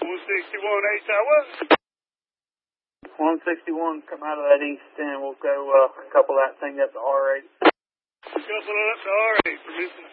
161 Tower. 161, come out of that east end. We'll go couple that thing up to R8. Couple it up to R8, permission.